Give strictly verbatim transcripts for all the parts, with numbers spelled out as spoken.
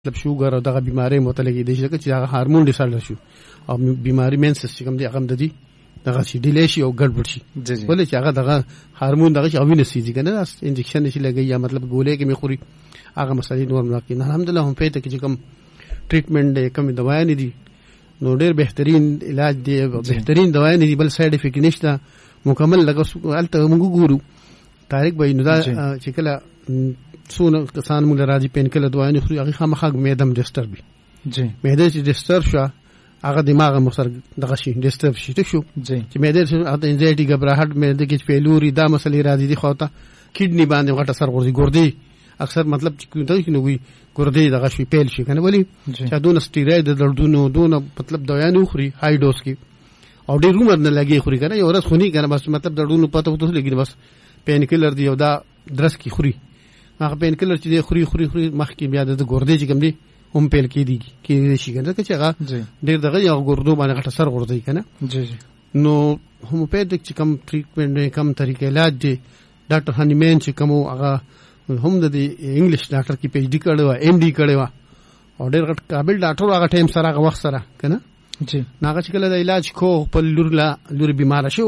مطلب شوګر او دغه بیماری متلګي دي چې هغه هارمون ډیسالډر شو او بیماری مینسس چې کوم دی هغه د دې دغه شي ډیلی شي او ګډوډ شي ولې چې هغه دغه هارمون دغه او وینې سيږي کنه انجکشن شي لګي یا مطلب ګولې کې مخوري هغه مسالې نور نه کوي الحمدلله هم پېته کې کوم ټریټمنټ دی کوم دوايان دي نو ډېر بهترین علاج دی بهترین دوايان دي بل سایډ افیکټ نشته مکمل لګو الته موږ ګورو تاریخ به نو دا چې کله څونه کسان موږ راځي پین کله دوايان خوري هغه خامخا معدم ډسټرب وي جی معده چې ډسټرب شو هغه دماغ مخسر دغه شي ډسټرب شي ته شو چې معده چې انزایټي غبرهټ معده کې فیلوري دا مسلې راځي دي خو ته کډنی باندې غټه سر ورځي ګردې اکثر مطلب چې ته کې نو وي ګردې دغه شي پیل شي کنه ولی چې دون سټیراید دردونو دون مطلب دوايان خوري های ډوز کې او ډېر عمر نه لګي خوري کنه یو ورځ خوني کنه بس مطلب دردونو پته وته لګي بس پین کلر دی او دا درس کی خوري هغه پین کلر چې خوري خوري خوري مخ کې بیا د ګردې چې کوم دی هم پیل کې دي کې شي کنه چې هغه ډېر دغه یو ګردو باندې غټه سر ورځي کنه جی جی نو هم په دې چې کوم ټریټمنټ کوم طریقې علاج دی ډاکټر هانیمن چې کوم هغه هم د انګلیش ډاکټر کې پی ایچ ډی کړو ایم ډی کړو او ډېر غټ قابل ډاکټر هغه ټایم سره هغه وخت سره کنه جی ناغه چې کله د علاج کو په لور لا لور بیمار شو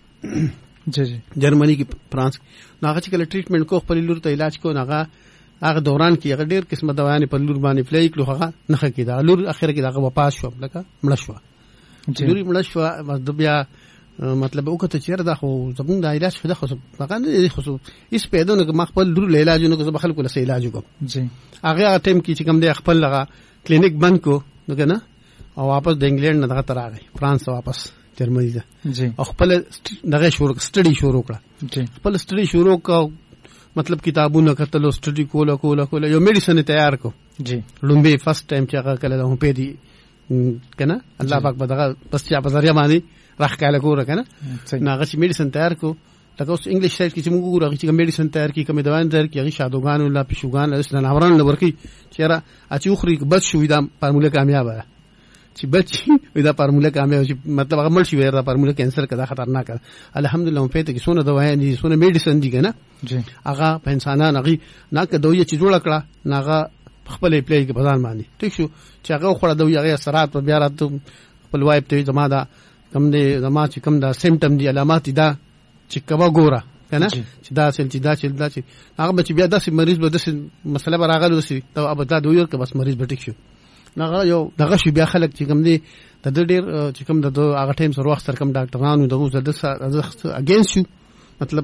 جی جی جرمني کې فرانس ناغه چې کله ټریټمنټ کو په لور ته علاج کو ناغه هغه دوران کې هغه ډېر قسمه دوايان په لور باندې فلای کړو هغه نخ کېدا لور اخر کې هغه واپس شو لکه مړ شو لوري مړ شو د بیا مطلب وکړه چې دا خو زمونږ د علاج خو دا خو هغه نه خو هیڅ پیدا نه ما خپل لور له علاج نه کو خلکو له علاج وکم جی هغه ټیم کې چې کوم دی خپل لغه کلینیک بند کو نو کنه او واپس د انګلند نه دغه تر راغی فرانس واپس جرمني ته جی او خپل دغه شروع سټډي شروع کړه جی خپل سټډي شروع کا مطلب کتابونه کتل سټډي کوله کوله کوله یو میډیسن تیار کو جی لومبي فرست ټایم چې هغه کله هم پېدي کنه الله پاک بدغه بس چې په ذریعہ باندې راخاله کوره کنه ناغه چې میډیسن تیار کو لکه اوس انګلیش سایډ کې چې موږ ګورو چې میډیسن تیار کی کوم دوايان تیار کی هغه شادوغان ولا پښوغان اسنه ناوران لورکی چیرې اچي خوري بس شو دا فارموله کامیاب ده چې بچي دا فارموله کامیاب شي مطلب هغه مړ شي دا فارموله کینسر کدا خطرناک الحمدلله په ته کې سونه دوايان دي سونه میډیسن دي کنه هغه په انسانانو هغه ناکه دوی چې جوړ کړه ناغه خپل پلی کې بدن باندې ټیک شو چې هغه خړه دوی هغه اثرات په بیا راتو خپل وایب ته زما دا کم دي زما چې کم دا سیمټم دي علامات دا چې کوا ګوره کنه چې دا سل چې دا چې دا چې هغه بچ بیا داسې مریض به داسې مسله راغلی وسی ته اب دا دوی ورکه بس مریض به ټیک شو ناغه یو دغه شی بیا خلک چې کم دي د ډېر چې کم د هغه ټایم سره وخت سره کم ډاکټرانو دغه د اگینست شو مطلب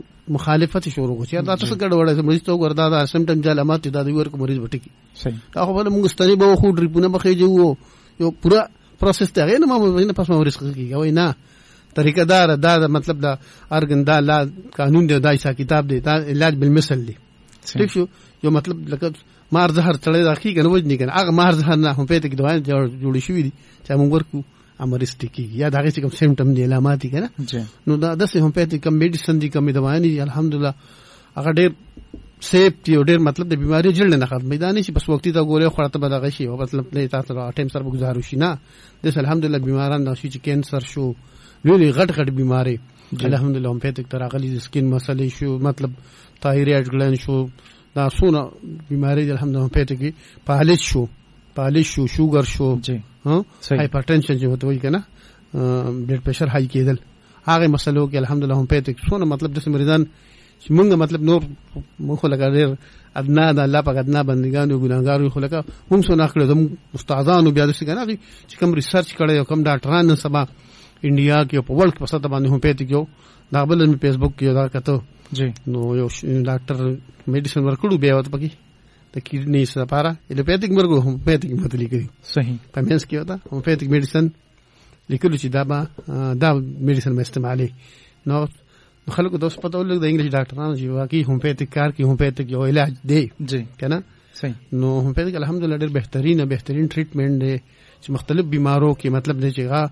مخالفت شروع وکړي دا تاسو ګډوډه مریض ته وردا دا سیمټم د علامات دا دوی ورکه مریض به ټیک صحیح هغه بل موږ ستړي به خو ډریپونه بخې جو یو پورا پروسس ته نه ما نه پس ما ریسک کیږي وای نه طریقه دار دا مطلب دا ارګن دا لا قانون دی دا حساب کتاب دی دا علاج بالمثل دی ٹھیک شو یو مطلب لکه مار زهر تړي راخی کنه وځنی کنه هغه مار زهر نه هم پېته کې دوای جوړ شوې دي چې موږ ورکو امریست کیږي یا دا هیڅ کوم سیمټم دی علامات دي کنه نو دا د سه هم پېته کوم میډیسن دي کوم دوايان دي الحمدلله هغه ډېر سیف دی ډېر مطلب د بیماری جلد نه ختم میدان شي بس وختي دا ګوره خړته به دغه شي او مطلب نه تاسو را ټیم سره گزارو شي نه د الحمدلله بیماران د شي چې کینسر شو ویلي غټ غټ بیماری الحمدلله هم پېته تر هغه د سکین مسلې شو مطلب تایرویډ ګلند شو دا سونه بیماری الحمدلله پېته کې پالش شو پالش شو شوګر شو ها هایپرټنشن چې وته وي کنه بلډ پريشر هاي کېدل هغه مسلو کې الحمدلله هم پېته سونه مطلب د مریضان چې موږ مطلب نور موږ لکه ډېر ادنا د الله پاک ادنا بندګانو ګناګارو خو لکه موږ سونه کړو د استادانو بیا د څنګه نه چې کوم ریسرچ کړي او کوم ډاکټرانو سبا انډیا کې په ورلد په سطح باندې هم پېته کېو دا بل می فیسبوک کې دا کته جی نو یو ډاکټر میډیسن ورکړو بیا وته پکې د کډنی لپاره الوپیتیک مرګ هم پېته کې متلی کړی صحیح په مینس کې وتا هم پېته میډیسن لیکلو چې دا با دا میډیسن مې استعمالي نو خلکو د اوس پته ولګ د انګلیش ډاکټرانو چې واقعي هم پېته کار کې هم پېته کې علاج دی جی کنه صحیح نو هم پېته الحمدلله ډېر بهترین بهترین ټریټمنټ دی چې مختلف بیمارو کې مطلب دی چې هغه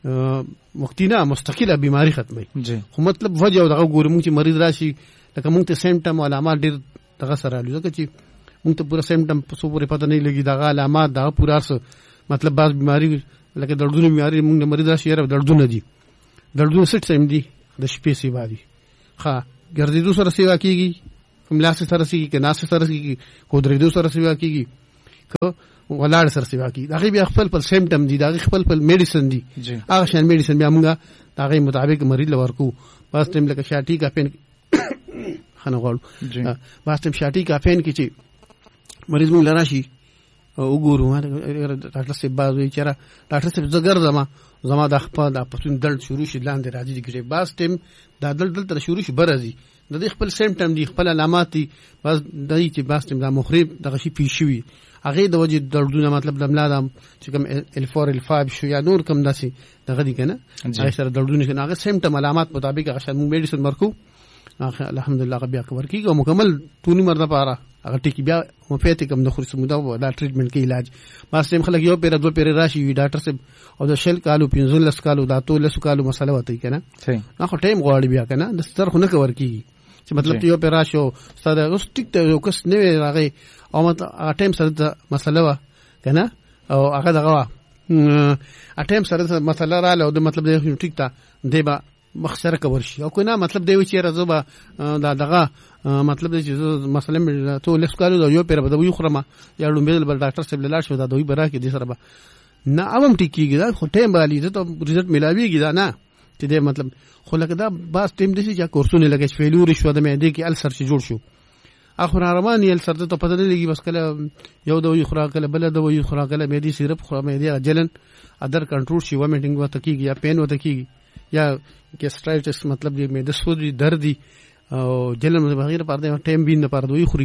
مختینه مستقله بیماری ختمي خو مطلب وجه او دغه ګورم چې مریض راشي لکه مونږ ته سیمټم او علامات ډېر دغه سره لږه چې مونږ ته پورا سیمټم په څو پورې پته نه لګي دغه علامات دا پورا څه مطلب بعض بیماری لکه دردونه بیماری مونږ مریض راشي یاره دردونه دي دردونه سټ سیم دي د شپې سیوا دي ښه ګرځېدو سره سیوا کېږي ملاس سره سیږي که ناس سره سیږي کو درېدو سره سیوا کېږي ولاړ سره سیوا کی هغه بیا خپل پر سیمټم دي دا خپل پر میډیسن دي هغه شان میډیسن بیا موږ هغه مطابق مریض لورکو بس تم لکه شاټي کا پین خنه غواړو بس تم شاټي کا پین کی چې مریض موږ لراشي وګورو ډاکټر صاحب بازوي چیرې ډاکټر صاحب زګر زما زما د خپل د پښتون دل شروع شي لاندې راځي د کې بس تم دا دل دل تر شروع شي برازي د دې خپل سیمټم دي خپل علامات دي بس دای چې بس تم دا مخرب دغه شي پیښوي هغه د وجه دردونه مطلب د ملادم چې کوم ال فور ال فایو شو یا نور کوم داسي دغه دي کنه هغه سره دردونه کنه هغه سیمټم علامات مطابق هغه شان میډیسن مرکو الحمدلله هغه بیا کور کیږي مکمل تونی مرده پاره هغه ټکی بیا هومیوپیتیک هم د خوري سمودا دا ټریټمنټ کې علاج بس تم خلک یو پیر دو پیر راشي وی ډاکټر صاحب او د شل کالو پنځلس کالو دا ټول کالو مسله وته کنه صحیح نه خو ټایم غواړي بیا کنه د ستر خو نه کور کیږي چې مطلب یو پیر راشو ستاره اوس ټیک ته یو کس نه راغی او مطلب ټایم سره د مسله وا کنه او هغه دغه ټایم سره مسله رااله او د مطلب د ټیک ته دیبا مخسره کور شي او کنه مطلب دی چې راځه دا دغه مطلب دی چې مثلا ته لږ کالو دا یو پیر به یو خرمه یا لومبل بل ډاکټر صاحب لاله شو دا دوی برا کې دي سره به نه اوم ټیکیږي دا خو ټایم باندې ته ریزلټ ملاويږي دا نه چې دې مطلب خو لکه دا باس ټیم دي چې کورسونه لګش فیلور شو د معدې کې السر چې جوړ شو اخر رواني السر ته پته نه لګي بس کله یو دوی خوراک کله بل دوی خوراک کله معدې سیرپ خو معدې جلن ادر کنټرول شي ومیټینګ وته کیږي یا پین وته کیږي یا ګیسټرایټس مطلب دې معده سودي درد او جلن بغیر پر دې ټایم بین نه پر دوی خوري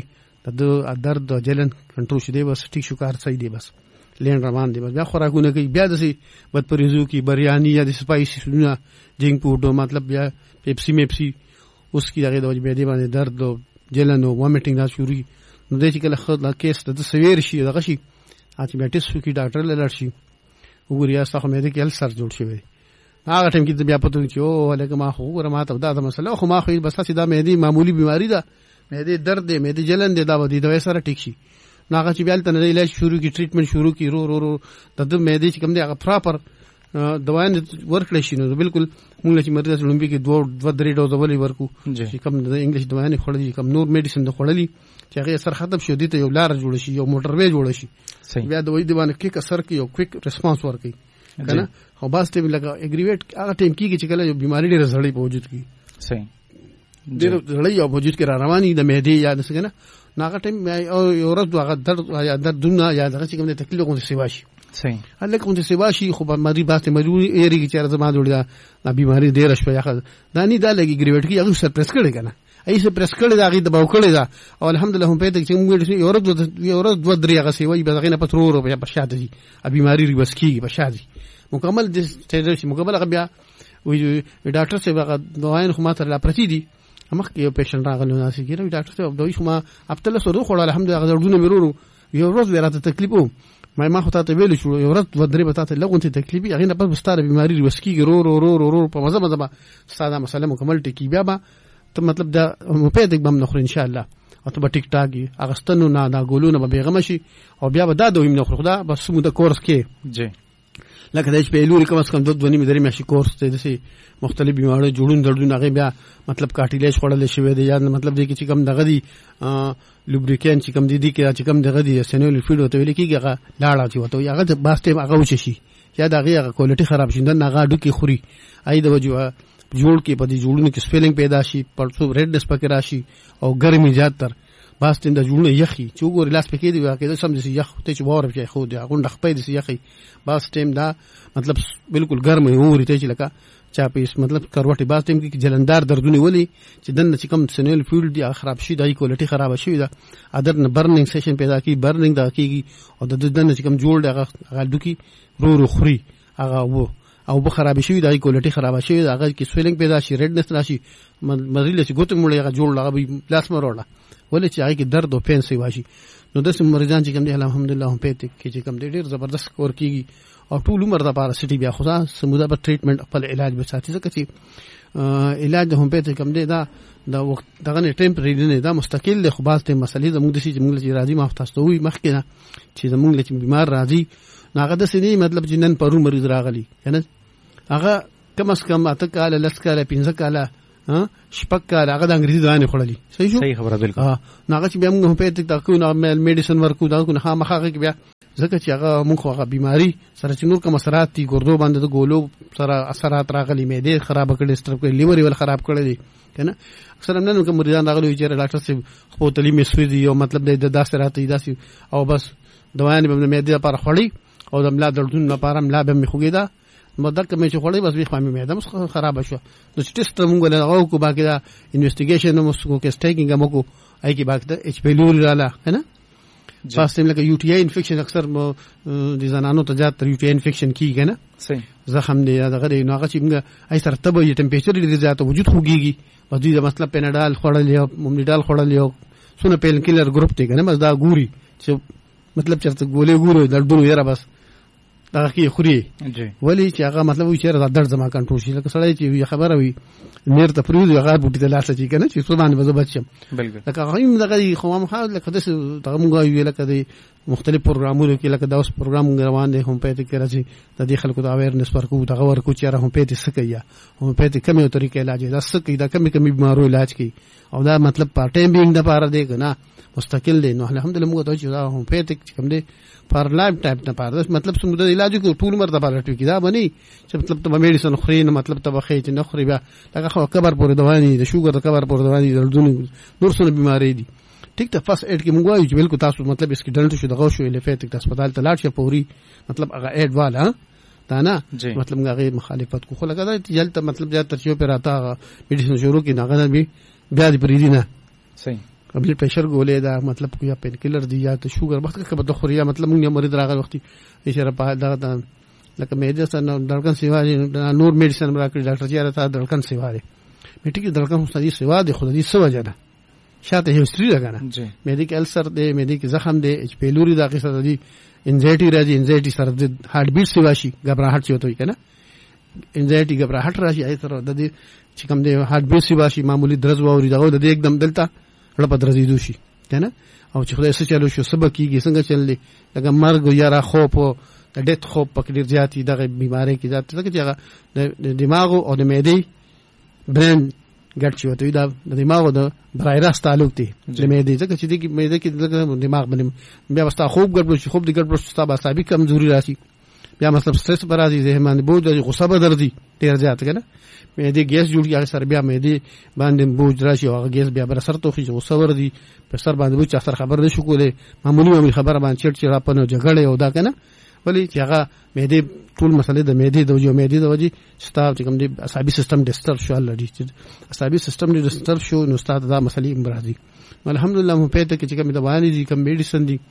د درد جلن کنټرول شي دی بس ټیک شو کار صحیح دی بس لین روان دی بس بیا خوراکونه کوي بیا د سي بد پریزو کی بریانی یا د سپایسی نه جنک فوډ مطلب بیا پیپسی میپسی اوس کی هغه د وجبې دی باندې درد او جلن او ومیټینګ دا شروع نو د چې کله خود لا کیس د سویر شي دغه شي اته بیا ټیسټ کی ډاکټر لاله شي وګوریا ستاسو مې د کل سر جوړ شي هغه ټیم کې بیا پته چې او لکه ما خو ګره ما ته دا مسله خو ما خو بس دا مې دي معمولی بیماری ده مې دي درد دی مې دي جلن دی دا ودی دا سره ټیک شي ناغه چې بیا تل علاج شروع کی ټریټمنټ شروع کی رو رو رو د مې دي چې کوم دی هغه پراپر دوايان ورکړی شي نو بالکل موږ چې مریض لومبي کې دوه دوه درې ډوز ولې ورکو چې کوم د انګلیش دوايان خورلې کوم نور میډیسن د خورلې چې هغه اثر ختم شو دي ته یو لار جوړ شي یو موټر وې جوړ شي بیا دوی دی باندې کې اثر کې یو کویک ریسپانس ورکړي کنه او باس ټیم لګا اګریویټ هغه ټیم کیږي چې کله یو بیماری ډیره زړې په وجود کې صحیح ډیره زړې او وجود کې را رواني د معدې یا د څنګه ناغه ټیم یو ورځ هغه درد یا درد دونه یا دغه چې کوم د تکلیف کوم څه واشي صحیح هله کوم څه واشي خو په مری باس ته مجبور یې چې زما جوړه دا بیماری ډیره شوه یا دا نه دا لګي اګریویټ کې هغه سرپرس کړي کنه ای څه پرس کړي دا غي د باو کړي دا او الحمدلله هم پېته چې موږ یو ورځ یو ورځ دوه درې هغه سی وای به غینه پترور په پښاده دي ا بیماری ری بس کیږي پښاده مکمل د ستېدل شي مکمل هغه بیا وی ډاکټر صاحب هغه دوايان خو ماته لا پرتی دي مخ کې یو پیشنټ راغلو ناسي کېږي ډاکټر صاحب دوی خو ما ابتل سره خو الحمدلله غوډونه مرورو یو ورځ ورته تکلیف وو ما ما خو ته ویل شو یو ورځ دوه درې به ته لغونته تکلیف هغه نه په ستاره بیماری ری بس کیږي رو رو رو رو په مزه مزه ساده مسله مکمل ټکی بیا با ته مطلب دا مپیدک بم نخور ان شاء الله او ته ټیک ټاګي اغستنو نه دا ګولونه به بیغم شي او بیا به دا دویم نخور خدا بس مو د کورس کې جی لکه د په لوري کوم څنګه دوه ونی مې درې مې کورس ته دسي مختلف بیماری جوړون دردونه هغه بیا مطلب کاټیلیج خړل شوی دی یا مطلب دی چې کوم دغه دی لوبریکین چې کوم دی دی کې چې کوم دغه دی سنول فیډ وته ویل کېږي هغه لاړه چې وته هغه د باسته هغه وچ شي یا دغه هغه کوالټي خراب شیندن هغه ډوکی خوري اې د وجوه جوړ کې په دې جوړونو کې سپیلینګ پیدا شي پړسو ریډنس پکې راشي او ګرمي زیاتر باس تند جوړونه یخي چې وګوري لاس پکې دی واکې سم دي یخ ته چې واره کې خو دی غونډه خپې دي یخي باس ټیم دا مطلب بالکل ګرم وي ته چې لکه چا پیس مطلب کروټي باس ټیم کې جلندار دردونه ولي چې دنه چې کم سنل فیلډ دی خراب شي دای کوالټي خراب شي دا ادر نه برننګ سیشن پیدا کی برننګ دا کیږي او د دنه چې کم جوړ دی هغه دوکي رو رو خوري هغه وو او به خراب شي دای کوالټي خراب شي هغه کې سویلینګ پیدا شي ریډنس راشي مریض چې ګوتم مړی هغه جوړ لغه پلاس مروړه ولې چې هغه کې درد او پین سی واشي نو د سم مریضان چې کوم دي الحمدلله هم پېته کې چې کوم ډېر زبردست کور کیږي او ټول عمر د پاره سټي بیا خدا سموده په ټریټمنټ خپل علاج به ساتي ځکه چې علاج هم پېته کوم دی دا دا وخت دغه ټیمپرری نه دا مستقل له خو باسته مسلې زموږ د شي زموږ چې راځي ما تاسو وي مخکې نه چې زموږ چې بیمار راځي ناغه د سنې مطلب جنن پرو مریض راغلی کنه هغه کم اس کم اته کاله لس کاله پنځه کاله ها شپږ کال هغه د انګریزي دوايانې خوړلي. صحیح شو؟ صحیح خبره بالکل. ها هغه چې بیا موږ هومیوپیتیک تاکو نو میډیسن ورکو دا کو نه مخه کې بیا ځکه چې هغه موږ هغه بیماری سره چې نور کوم اثرات دي ګردو باندې د ګولو سره اثرات راغلي معده خراب کړي سترپ کړي لیور ول خراب کړي دي کنه اکثر نن کوم مریضان راغلي چې ډاکټر صاحب خپل تعلیم مسوي یو مطلب د داسې راته داسې او بس دوايانې به معده لپاره خوري او د ملا دردون لپاره ملا به مخوګي دا مدک مې چې خوري بس به خامي معده مس خراب شو نو ټیسټ موږ له هغه کو باقي دا انویسټیګیشن موږ کو کې سټیکینګ موږ کو آی کی باقي اچ پی لور رااله کنه فاستم لکه یو ټی آی انفیکشن اکثر د زنانو ته زیات یو ټی آی انفیکشن کیږي کنه صحیح زخم دی دغه دی نو هغه چې موږ ای سره تبه ټمپریچر ډیر زیات وجود خوږيږي او دوی د مطلب پیناډال خوړل یا مومنیډال خوړل یو سونه پین کیلر ګروپ دی کنه بس دا ګوري چې مطلب چرته ګولې ګورو دردونه یې را بس دا کی خوري جی ولی چې هغه مطلب وي چې درد زما کنټرول شي لکه سړی چې خبره وي نیر ته پریوز هغه بوټي ته لاس چي کنه چې څو باندې وځو بچم بالکل لکه هغه دغه خو ما حاول لکه دغه دغه مونږ وی لکه د مختلف پروګرامونو کې لکه دا اوس پروګرام روان دي هم پېته کې راځي د دې خلکو د اویرنس ورکو دغه ورکو چې را هم پېته سکیا هم پېته کومه طریقې علاج دا سکه دا کمی کمی بیمارو علاج کی او دا مطلب پارت ټایم بینګ د پاره دی کنه مستقل دی نو الحمدلله موږ ته چې دا هم پېته کوم دی پر لایف ټایپ نه پاره مطلب سمود علاج کو ټول مر د پاره ټکی دا بني چې مطلب ته میډیسن خوري نه مطلب ته بخې چې نه خوري بیا دا خو کبر پورې دواني د شوګر د کبر پورې دواني دردونه نور څه بیماری دي ټیک ته فاست ایډ کې موږ وایو چې بالکل تاسو مطلب اس کې ډنټ شو دغه شو الیفیټک د هسپتال ته لاړ شي پوري مطلب هغه ایډ والا دا نه مطلب هغه مخالفت کو خو لګا دا جلته مطلب زیات ترشیو پر راته میډیسن شروع کې نه غنه بي بیا دې پرې دي نه صحیح بلډ پریشر ګولې دا مطلب کو یا پین کیلر دی یا ته شوګر وخت کې به د خوریا مطلب موږ مریض راغلی وختي اشاره په دا لکه مېده سره دړکن سیوا نور میډیسن راکړي ډاکټر چې راته دړکن سیوا دی میټی کې دړکن خو ستاسو سیوا دی خو دې سو وجه شاته هیستوري لګانه مېدیک السر دی مېدیک زخم دی اچ پی لوري دا قصه دی انزایټي راځي انزایټي سره د هارت بیټ سیوا شي غبرهټ چوي ته کنه انزایټي غبرهټ راشي ای سره د دې چې کوم دی هارت بیټ سیوا شي معمولی درز ووري دا د एकदम دلته لپاره درځي دوشي کنه او چې خدای سره چلو شو سبا کیږي څنګه چللی لکه مرګ یا را خوب او د ډیت خوب پکې ډیر زیاتی دغه بیماری کې ذات څنګه چې هغه د دماغ او د معدې برین ګډ شي وته دا د دماغ او د برایراس تعلق دی د معدې څنګه چې د معدې کې د دماغ باندې بیا وستا خوب ګډ شي خوب د ګډ شي ستا عصبي کمزوري راشي بیا مطلب سټرس پر راځي ذهن باندې بوج د غصه بدر دي ډیر زیات کنه معدې ګیس جوړي هغه سر بیا معدې باندې بوج راشي او هغه ګیس بیا بر سر توخي غصه ور دي په سر باندې بوج اثر خبر نشو کولای معمولی معمولی خبره باندې چټ چټ راپنه جګړه او دا کنه ولی چې هغه معدې ټول مسلې د معدې د وجو معدې د وجې ستاب چې کوم دی عصبي سیستم ډیسټرب شو لري چې عصبي سیستم ډیسټرب شو نو ستاسو دا مسلې امراضي الحمدلله مو پېته کې چې کوم د بیان دي کوم میډیسن دي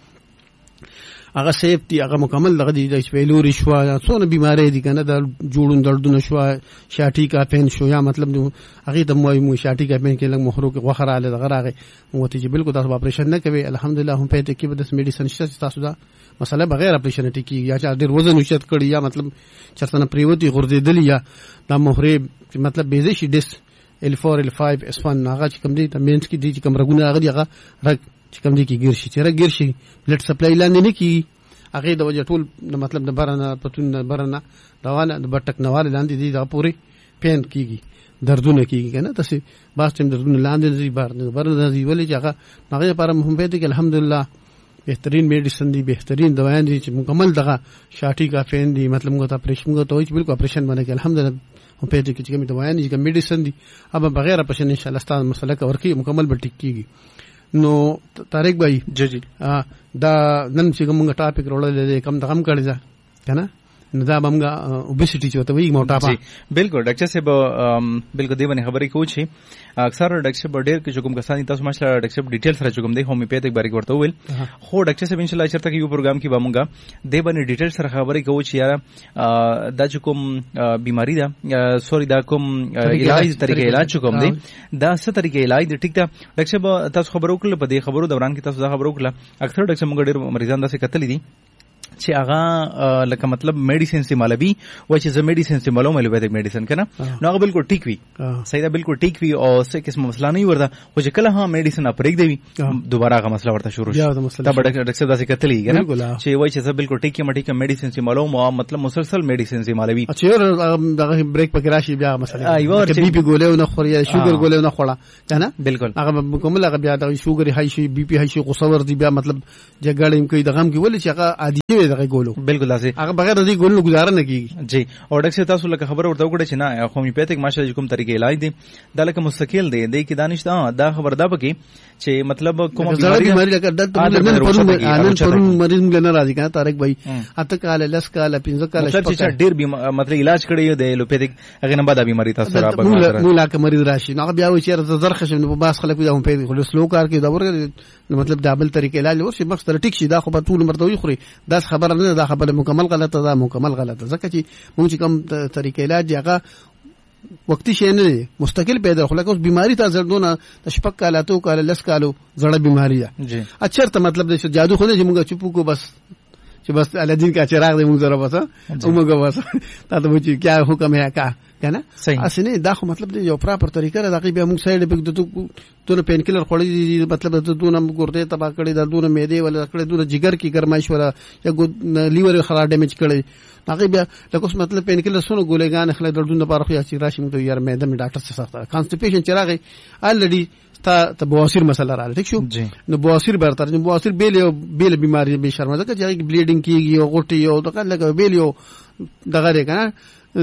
هغه سیفټي هغه مکمل لغه دي چې ویلوري شو څونه بیماری دي کنه د جوړون دردونه شو شاټي کا پین شو یا مطلب هغه د موي مو شاټي کا پین کې لږ مخرو کې غوخره اله دغه راغی مو ته چې بالکل تاسو اپریشن نه کوي الحمدلله هم پېته کې د میډیسن شته تاسو دا مسله بغیر اپریشن ټکی یا چې ډیر وزن وشت کړی یا مطلب چرته نه پریوتی غردیدل یا د مخري مطلب بیزې شي ډیس ال فور ال فایو اس ون هغه چې کوم دي د مینس کې دي چې کوم رګونه هغه هغه رګ چې کوم دي کې ګیر شي چې رګ ګیر شي بلډ سپلای لاندې نه کی هغه د وجه ټول مطلب د برنه پتون برنه روانه د بټک نواله لاندې دي دا پوری پین کیږي دردونه کیږي کنه تاسو باس تم دردونه لاندې دي برنه برنه دي ولې چې هغه هغه لپاره مهم دی چې الحمدلله بهترین میډیسن دي بهترین دوايان دي چې مکمل دغه شاټي کا فین دي مطلب موږ ته اپریشن موږ ته وایي بالکل اپریشن باندې الحمدلله هم په دې کې چې کوم دوايان دي کوم میډیسن دي اب بغیر اپریشن ان شاء الله ستاسو مسله کا ورکی مکمل به ټیک کیږي نو طارق بھائی جی جی دا نن چې موږ ټاپک وروړل کم دغم کړی ځه کنه نو دا موږ اوبیسټی چې وته وی موټاپا بالکل ډاکټر صاحب بالکل دی باندې خبرې کوو چې اکثر ډاکټر صاحب ډېر کې کوم کسان تاسو ماشاءالله ډاکټر صاحب ډیټیل سره کوم دی هومیوپیتھک بارے ورته ویل خو ډاکټر صاحب ان شاء الله چرته کې یو پروګرام کې به موږ دی باندې ډیټیل سره خبرې کوو چې یاره دا چې کوم بیماری ده سوري دا کوم علاج طریقې علاج کوم دی دا څه طریقې علاج دی ټیک ده ډاکټر صاحب تاسو خبرو کړل په دې خبرو دوران کې تاسو دا خبرو کړل اکثر ډاکټر موږ ډېر مریضان داسې کتل دي چې هغه لکه مطلب میډیسن استعمالوي و چې زه میډیسن استعمالوم الوپیتھک میډیسن کنه نو هغه بالکل ټیک وي صحیح ده بالکل ټیک وي او څه قسم مسله نه ورته خو چې کله ها میډیسن اپریک دی دوباره هغه مسله ورته شروع شي دا به ډاکټر صاحب داسې کتلی کنه چې وای چې زه بالکل ټیک یم ټیک میډیسن استعمالوم او مطلب مسلسل میډیسن استعمالوي چې دغه بریک پکې راشي بیا مسله چې بي پي ګولې نه خوري یا شوګر ګولې نه خوړه کنه بالکل هغه کومه هغه بیا د شوګر هاي شي بي پي هاي شي غوسه ور دي بیا مطلب جګړې کوي دغه هم کې ولې چې هغه عادي وي دغه ګولو بالکل لازم هغه بغیر د دې ګولو گزاره نه کیږي جی او ډاکټر تاسو لکه خبر ورته وکړه چې نه هومیوپیتھک ماشه کوم طریقې علاج دي دا لکه مستقل دی د کې دانش دا خبر دا پکې چې مطلب کومه بیماری لکه دلته نن پرون نن پرون مریض موږ نه راځي کنه طارق بھائی اته کال لس کال پنځه کال مطلب چې ډیر مطلب علاج کړی دی لوپیتھک هغه نه بعد بیماری تاسو را بغیر مو لا که مریض راشي نو بیا و چې زرخه شم په باس خلک دا هم په خلص سلو کار کې دا ورګه مطلب دا بل طریقې علاج ورشي مخ سره ټیک شي دا خو په ټول مرته وي خوري دا خبره نه دا خبره مکمل غلطه ده مکمل غلطه ځکه چې موږ چې کوم طریقې علاج هغه وقتی شي نه مستقل پیدا خو لکه اوس بیماری ته زړدونه د شپږ کاله تو کاله لس کالو زړه بیماری ده اچھا ته مطلب د جادو خو نه چې موږ چپو کو بس چې بس الدین کا چراغ دې موږ سره بس اومګه بس تا ته وچی کیا حکم ہے کا کنه اسنه دا خو مطلب دی یو پراپر طریقه دا بیا موږ سایډ افیکټ د تو پین کلر خوري مطلب د دونه ګرده تبا کړي د دونه معده ولا کړي دونه جګر کی ګرمایش ولا یا لیور خراب ډیمیج کړي هغه بیا لکه اوس مطلب پین کلر سونه ګولېګان خلک دردونه لپاره خو یا چې راشي موږ یار معده می ډاکټر څخه سخته کانسټیپیشن چراغي الریډي تا ته بواسیر مسله راځي ټیک شو نو بواسیر برتر نو بواسیر بیل یو بیل بیماری به شرم ده چې بلیډینګ کیږي او غوټي او دغه لکه بیل یو دغه دی کنه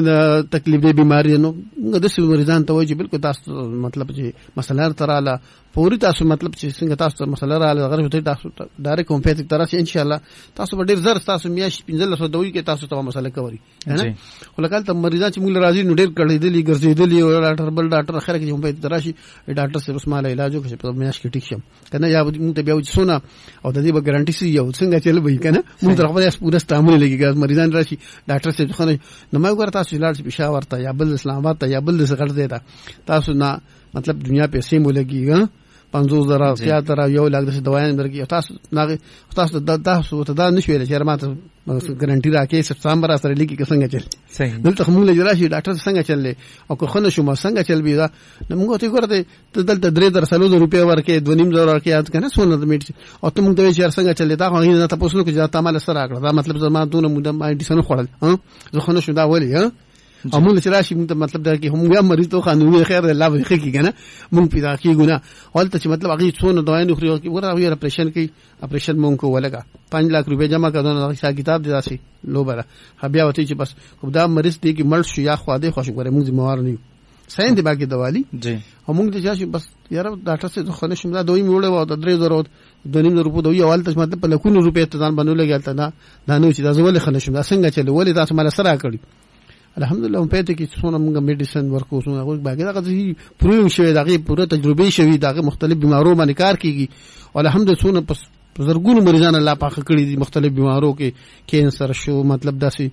تکلیف دی بیماری نو د څه مریضان ته وایي چې بالکل تاسو مطلب چې مسله تراله پوری تاسو مطلب چې څنګه تاسو مسله رااله غره ته تاسو ډایرکټ هومیوپیتھک طرح چې ان شاء الله تاسو به ډیر زر تاسو میاش پنځل سو دوی کې تاسو ته مسله کوي نه ولکه ته مریضان چې موږ راځي نو ډیر کړي دي ګرځېدلی او ډاکټر بل ډاکټر اخر کې هومیوپیتھک طرح شي ډاکټر سره اسماعیل علاج وکړي په میاش کې ټیک شم کنه یا موږ ته بیا سونه او د دې به ګارانټي سي یو څنګه چل وي کنه موږ تر خپل پوره استعمال لګي مریضان راشي ډاکټر سره خو نه ما ګور تاسو علاج پېښور ته یا بل اسلام آباد ته یا بل څه غړ دی دا تاسو نه مطلب دنیا پیسې مو لګي پنځوس زره زیاتره یو لاک د دوايان درګي تاسو نه تاسو د تاسو ته دا نشوي چې ماته ګارانټي راکې سپتمبر سره لګي کې څنګه چل صحیح دلته موږ له راشي ډاکټر څنګه چللې او که خنه شو ما څنګه چل بي دا موږ ته ګورته ته دلته درې در سلو روپیا ورکې دوه نیم زره ورکې یاد کنه سونه د میډ او ته موږ ته چې څنګه چلې دا خو نه تاسو نو کې ځاته مال سره راکړه دا مطلب زما دونه موده ما ډیسن خوړل ها زه خنه شو دا ولي ها امول چې راشي مطلب دا کې هم یا مریض ته قانوني خیر الله به خې کنه مونږ پیدا کیږو نه ولته چې مطلب هغه څونه دوايان خوري او ورته اپریشن کوي اپریشن مونږ کو ولګه پنځه لک روپے جمع کړو نو حساب کتاب دي راشي لو بره بیا وته چې بس دا مریض دی کې مړ شو یا خو دې خوش غره مونږ ذمہوار نه یو سین دی باقي دوالی جی همونږ ته چې بس یاره ډاکټر سره خو نه شم دا دوی میوړې و د درې زره د نیم زره په دوی اول ته مطلب په لکونو روپے ته ځان باندې لګیالته دا دا نو چې دا زول خنه شم دا څنګه چلو ولې تاسو مال سره کړی الحمدلله په دې کې څونه موږ میډیسن ورکو څونه هغه باقي دا غوښتي پروین شوی دا غي پوره تجربه شوی دا مختلف بیمارو باندې کار کیږي او الحمدلله څونه پس زرګونو مریضان الله پاک کړی دي مختلف بیمارو کې کینسر شو مطلب داسي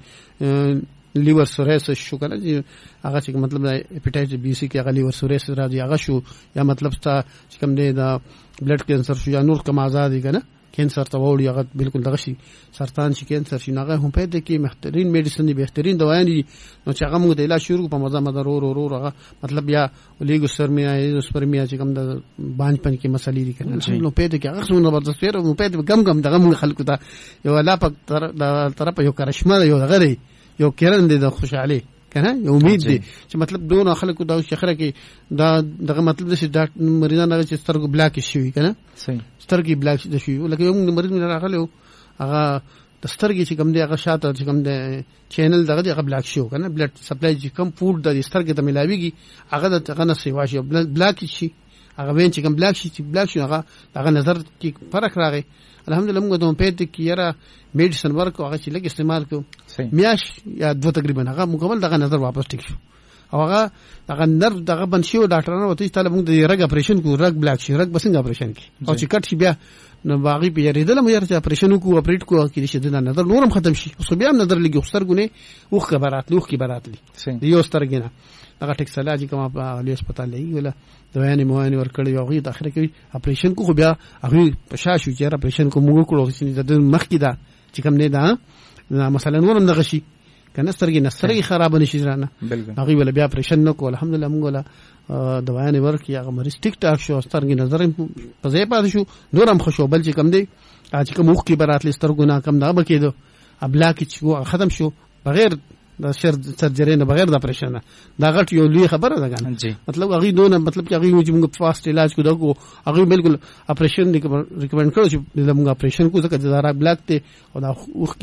لیور سوریسس شو کنه هغه چې مطلب د هپاتایټس بی سی کې هغه لیور سوریسس راځي هغه شو یا مطلب ستا چې کوم دی دا بلډ کینسر شو یا نور کوم آزادي کنه کینسر ته وړي هغه بالکل دغه شي سرطان شي کینسر شي هغه هم په دې کې بهترین میډیسن دي بهترین دوايان دي نو چې هغه موږ د علاج شروع په مزه مزه ورو ورو هغه مطلب یا لیګو سرمیا یا سپرمیا چې کوم د باندې پن کې مسلې دي کنه نو په دې کې هغه څونه زبردست پیرو نو په دې کم کم دغه موږ خلکو ته یو لا په طرف یو کرشمه یو دغه یو کېرن دي د خوشاله کنه یو امید دي چې مطلب دونه خلکو دا شخره کې دا دغه مطلب د ډاکټر مریضان هغه چې سترګو بلاک شي کنه صحیح سترګې بلاک شي لکه یو مریض مې راغلی هغه د سترګې چې کوم دی هغه شاته چې کوم دی چینل دغه هغه بلاک شي کنه بلډ سپلای چې کوم فود د سترګې ته ملاويږي هغه د هغه نه سیوا شي بلاک شي هغه وین چې کوم بلاک شي چې بلاک شي هغه هغه نظر کې فرق راغی الحمدلله موږ ته په دې کې یاره میډیسن ورکو هغه چې لګ استعمال کو میاش یا دو تقریبا هغه مکمل دغه نظر واپس ټیک شو او هغه هغه نرو دغه بن شي او ډاکټرانو وته چې طالب موږ د رګ اپریشن کو رګ بلاک شي رګ بسنګ اپریشن کی او چې کټ شي بیا نو باغی په یریدل مې یاره اپریشن کو اپریټ کو کې شي د نظر نورم ختم شي خو بیا نظر لګي خسرګونه اوخ خبرات لوخ کی براتلی یو سترګینه هغه ټیکس علاج کوم په لوی هسپتال لګي ولا دوانې موانې ورکړي او غي اخر کې اپریشن کو بیا هغه په شاشو چې اپریشن کو موږ کړو چې د مخ کې دا چې کوم نه دا مثلا ورم دغه شي کنه سترګې نسترګې خراب نشي ځانه هغه ولا بیا پرېشن نو کو الحمدلله موږ ولا دوايانې ورکړي هغه مریض ټیک ټاک شو سترګې نظر په ځای پاتې شو نورم خوشو بل چې کم دی چې کوم وخت کې برات لسترګو نه کم دا بکیدو ابلا کې چې ختم شو بغیر د شر سرجری نه بغیر د پرېشن دا غټ یو لوی خبره ده کنه مطلب هغه دونه مطلب چې هغه چې موږ فاست علاج کو دغه هغه بالکل اپریشن ریکمند کړو چې موږ اپریشن کو ځکه دا بلاک ته او دا وخت